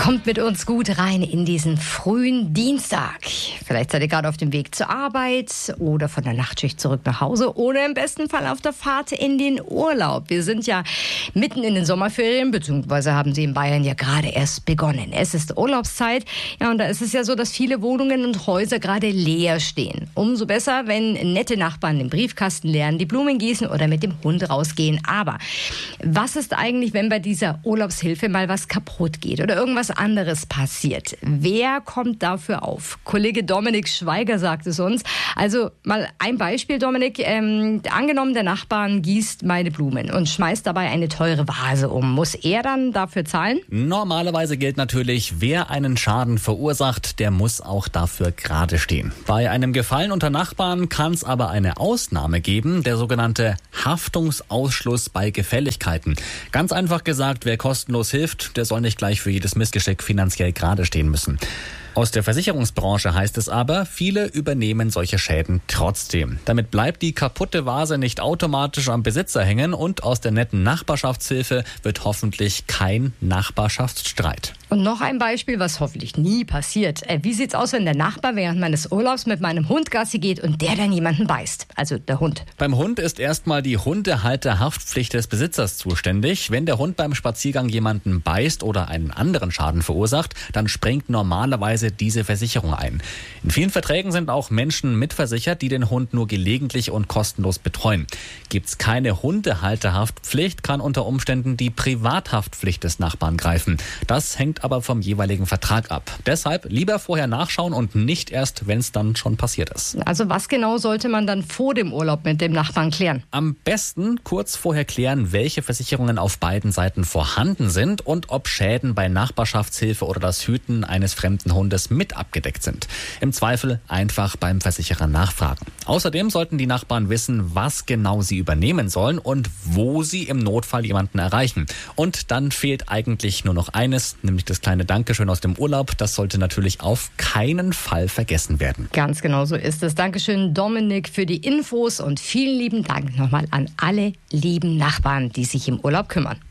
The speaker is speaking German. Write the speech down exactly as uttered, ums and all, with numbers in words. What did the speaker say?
Kommt mit uns gut rein in diesen frühen Dienstag. Vielleicht seid ihr gerade auf dem Weg zur Arbeit oder von der Nachtschicht zurück nach Hause oder im besten Fall auf der Fahrt in den Urlaub. Wir sind ja mitten in den Sommerferien, beziehungsweise haben sie in Bayern ja gerade erst begonnen. Es ist Urlaubszeit, ja, und da ist es ja so, dass viele Wohnungen und Häuser gerade leer stehen. Umso besser, wenn nette Nachbarn den Briefkasten leeren, die Blumen gießen oder mit dem Hund rausgehen. Aber was ist eigentlich, wenn bei dieser Urlaubshilfe mal was kaputt geht oder irgendwas anderes passiert? Wer kommt dafür auf? Kollege Dominik Schweiger sagt es uns. Also mal ein Beispiel, Dominik. Ähm, angenommen, der Nachbarn gießt meine Blumen und schmeißt dabei eine teure Vase um. Muss er dann dafür zahlen? Normalerweise gilt natürlich, wer einen Schaden verursacht, der muss auch dafür gerade stehen. Bei einem Gefallen unter Nachbarn kann es aber eine Ausnahme geben, der sogenannte Haftungsausschluss bei Gefälligkeiten. Ganz einfach gesagt, wer kostenlos hilft, der soll nicht gleich für jedes Missgeschick finanziell gerade stehen müssen. Aus der Versicherungsbranche heißt es aber, viele übernehmen solche Schäden trotzdem. Damit bleibt die kaputte Vase nicht automatisch am Besitzer hängen und aus der netten Nachbarschaftshilfe wird hoffentlich kein Nachbarschaftsstreit. Und noch ein Beispiel, was hoffentlich nie passiert. Äh, wie sieht's aus, wenn der Nachbar während meines Urlaubs mit meinem Hund Gassi geht und der dann jemanden beißt? Also der Hund. Beim Hund ist erstmal die Hundehalterhaftpflicht des Besitzers zuständig. Wenn der Hund beim Spaziergang jemanden beißt oder einen anderen Schaden verursacht, dann springt normalerweise diese Versicherung ein. In vielen Verträgen sind auch Menschen mitversichert, die den Hund nur gelegentlich und kostenlos betreuen. Gibt's keine Hundehalterhaftpflicht, kann unter Umständen die Privathaftpflicht des Nachbarn greifen. Das hängt aber vom jeweiligen Vertrag ab. Deshalb lieber vorher nachschauen und nicht erst, wenn es dann schon passiert ist. Also was genau sollte man dann vor dem Urlaub mit dem Nachbarn klären? Am besten kurz vorher klären, welche Versicherungen auf beiden Seiten vorhanden sind und ob Schäden bei Nachbarschaftshilfe oder das Hüten eines fremden Hundes mit abgedeckt sind. Im Zweifel einfach beim Versicherer nachfragen. Außerdem sollten die Nachbarn wissen, was genau sie übernehmen sollen und wo sie im Notfall jemanden erreichen. Und dann fehlt eigentlich nur noch eines, nämlich das kleine Dankeschön aus dem Urlaub. Das sollte natürlich auf keinen Fall vergessen werden. Ganz genau so ist es. Dankeschön, Dominik, für die Infos und vielen lieben Dank nochmal an alle lieben Nachbarn, die sich im Urlaub kümmern.